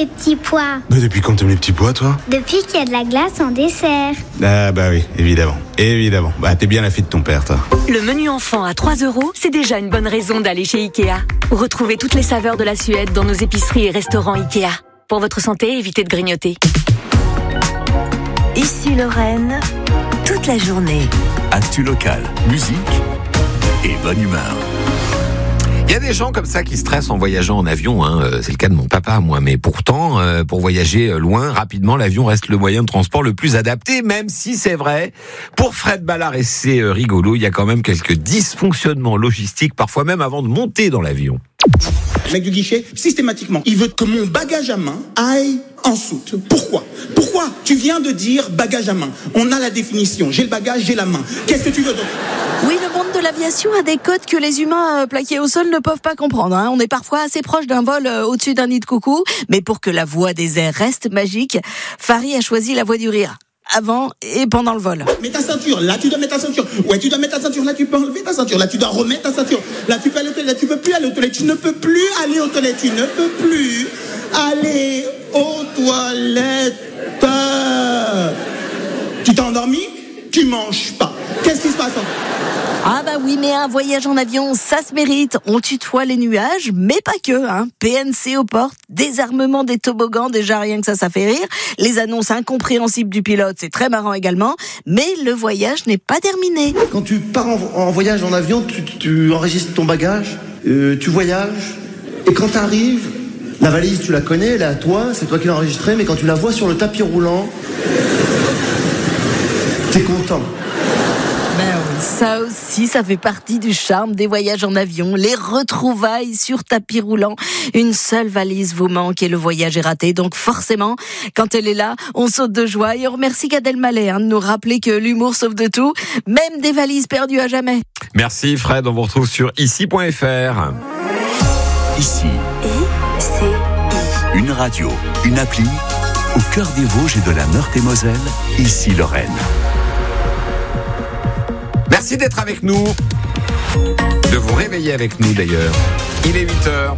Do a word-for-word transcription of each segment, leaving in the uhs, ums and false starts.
les petits pois. Mais depuis quand t'aimes les petits pois, toi ? Depuis qu'il y a de la glace en dessert. Ah bah oui, évidemment. Évidemment. Bah t'es bien la fille de ton père, toi. Le menu enfant à trois euros, c'est déjà une bonne raison d'aller chez Ikea. Retrouvez toutes les saveurs de la Suède dans nos épiceries et restaurants Ikea. Pour votre santé, évitez de grignoter. Ici Lorraine, toute la journée. Actu locale, musique et bonne humeur. Il y a des gens comme ça qui stressent en voyageant en avion, hein. C'est le cas de mon papa, moi. Mais pourtant, euh, pour voyager loin, rapidement, l'avion reste le moyen de transport le plus adapté, même si c'est vrai. Pour Fred Ballard, et c'est euh, rigolo, il y a quand même quelques dysfonctionnements logistiques, parfois même avant de monter dans l'avion. Le mec du guichet, systématiquement, il veut que mon bagage à main aille en soute. Pourquoi ? Pourquoi ? Tu viens de dire bagage à main. On a la définition. J'ai le bagage, j'ai la main. Qu'est-ce que tu veux donc ? Oui, le monde de l'aviation a des codes que les humains euh, plaqués au sol ne peuvent pas comprendre. Hein. On est parfois assez proche d'un vol euh, au-dessus d'un nid de coucou, mais pour que la voix des airs reste magique, Farid a choisi la voix du rire. Avant et pendant le vol. Mets ta ceinture, là tu dois mettre ta ceinture. Ouais, tu dois mettre ta ceinture, là tu peux enlever ta ceinture. Là tu dois remettre ta ceinture. Là tu peux aller aux toilettes, là tu peux plus aller aux toilettes. Tu ne peux plus aller aux toilettes. Tu ne peux plus aller aux toilettes. Tu t'es endormi ? Tu manges pas. Qu'est-ce qui se passe ? Ah bah oui, mais un voyage en avion, ça se mérite. On tutoie les nuages, mais pas que. Hein. P N C aux portes, désarmement des toboggans, déjà rien que ça, ça fait rire. Les annonces incompréhensibles du pilote, c'est très marrant également. Mais le voyage n'est pas terminé. Quand tu pars en, en voyage en avion, tu, tu enregistres ton bagage, euh, tu voyages, et quand tu arrives, la valise, tu la connais, elle est à toi, c'est toi qui l'as enregistrée, mais quand tu la vois sur le tapis roulant, t'es content. Ben oui, ça aussi, ça fait partie du charme des voyages en avion. Les retrouvailles sur tapis roulant. Une seule valise vous manque et le voyage est raté. Donc forcément, quand elle est là, on saute de joie. Et on remercie Gad Elmaleh hein, de nous rappeler que l'humour sauve de tout, même des valises perdues à jamais. Merci Fred, on vous retrouve sur ici point f r. Ici, I C I. une radio, une appli, au cœur des Vosges et de la Meurthe-et-Moselle, ici Lorraine. Merci d'être avec nous, de vous réveiller avec nous d'ailleurs. Il est huit heures.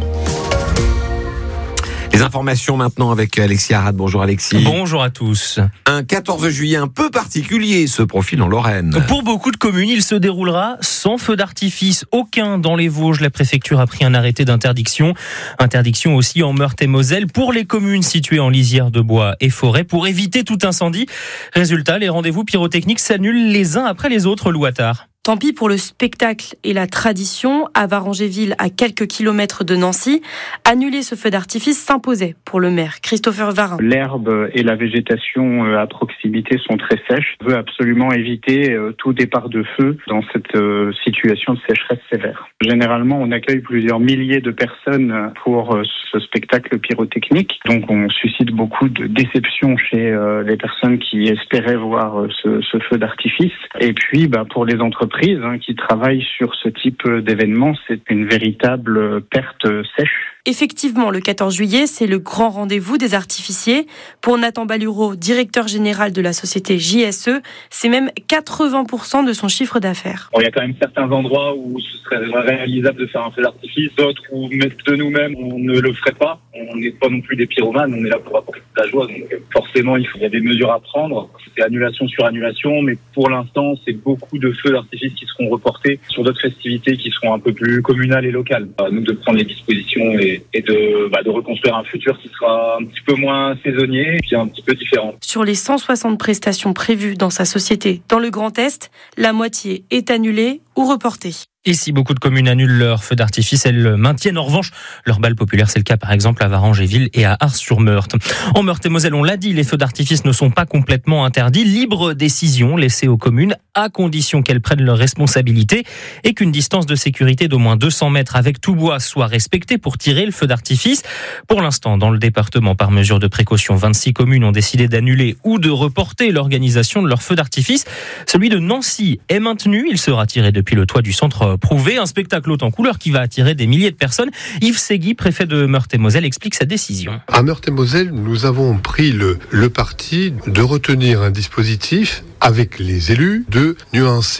Les informations maintenant avec Alexis Arad. Bonjour Alexis. Bonjour à tous. Un quatorze juillet un peu particulier se profile en Lorraine. Pour beaucoup de communes, il se déroulera sans feu d'artifice. Aucun dans les Vosges. La préfecture a pris un arrêté d'interdiction. Interdiction aussi en Meurthe-et-Moselle pour les communes situées en lisière de bois et forêt pour éviter tout incendie. Résultat, les rendez-vous pyrotechniques s'annulent les uns après les autres, Lou Attard. Tant pis pour le spectacle et la tradition. À Varangéville, à quelques kilomètres de Nancy, annuler ce feu d'artifice s'imposait pour le maire Christopher Varin. L'herbe et la végétation à proximité sont très sèches. On veut absolument éviter tout départ de feu dans cette situation de sécheresse sévère. Généralement, on accueille plusieurs milliers de personnes pour ce spectacle pyrotechnique. Donc, on suscite beaucoup de déception chez les personnes qui espéraient voir ce, ce feu d'artifice. Et puis, bah, pour les entreprises, qui travaillent sur ce type d'événement, c'est une véritable perte sèche. Effectivement, le quatorze juillet, c'est le grand rendez-vous des artificiers. Pour Nathan Balureau, directeur général de la société J S E, c'est même quatre-vingts pour cent de son chiffre d'affaires. Bon, il y a quand même certains endroits où ce serait réalisable de faire un feu d'artifice, d'autres où mettre de nous-mêmes, on ne le ferait pas. On n'est pas non plus des pyromanes, on est là pour apporter de la joie. Donc forcément, il, faut, il y a des mesures à prendre. C'est annulation sur annulation, mais pour l'instant, c'est beaucoup de feux d'artifice qui seront reportés sur d'autres festivités qui seront un peu plus communales et locales. À nous de prendre les dispositions et et de, bah, de reconstruire un futur qui sera un petit peu moins saisonnier et puis un petit peu différent. Sur les cent soixante prestations prévues dans sa société dans le Grand Est, la moitié est annulée ou reportée. Et si beaucoup de communes annulent leur feu d'artifice, elles maintiennent en revanche leur bal populaire. C'est le cas par exemple à Varangéville et à Ars-sur-Meurthe. En Meurthe-et-Moselle, on l'a dit, les feux d'artifice ne sont pas complètement interdits. Libre décision laissée aux communes à condition qu'elles prennent leurs responsabilités et qu'une distance de sécurité d'au moins deux cents mètres avec tout bois soit respectée pour tirer le feu d'artifice. Pour l'instant, dans le département, par mesure de précaution, vingt-six communes ont décidé d'annuler ou de reporter l'organisation de leur feu d'artifice. Celui de Nancy est maintenu. Il sera tiré depuis le toit du centre Prouvé. Un spectacle haut en couleur qui va attirer des milliers de personnes. Yves Segui, préfet de Meurthe-et-Moselle, explique sa décision. À Meurthe-et-Moselle, nous avons pris le, le parti de retenir un dispositif avec les élus de nuancer